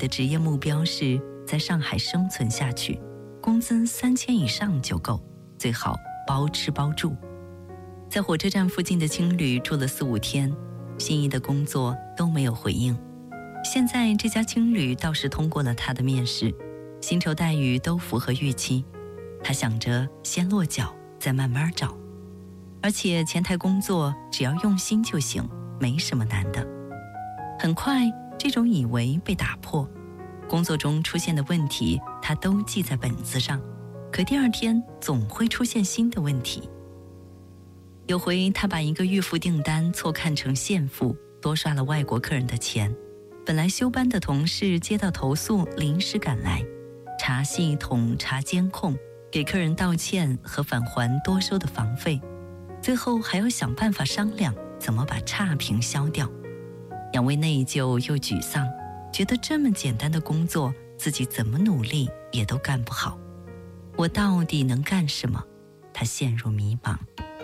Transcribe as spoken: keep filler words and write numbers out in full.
的职业目标是在上海生存下去，工资三千以上就够，最好包吃包住。在火车站附近的青旅住了四五天，心仪的工作都没有回应。现在这家青旅倒是通过了他的面试，薪酬待遇都符合预期。他想着先落脚，再慢慢找。而且前台工作只要用心就行，没什么难的。很快，这种以为被打破，工作中出现的问题他都记在本子上，可第二天总会出现新的问题。有回他把一个预付订单错看成现付，多刷了外国客人的钱。本来休班的同事接到投诉，临时赶来查系统、查监控，给客人道歉和返还多收的房费，最后还要想办法商量怎么把差评消掉。杨威内疚又沮丧，觉得这么简单的工作自己怎么努力也都干不好。我到底能干什么？他陷入迷茫。